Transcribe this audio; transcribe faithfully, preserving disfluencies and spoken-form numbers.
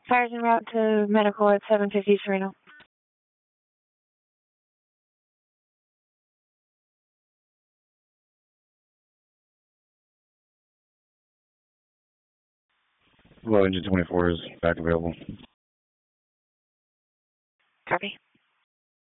Fires en route to medical at seven fifty Sereno. Well, engine twenty-four is back available.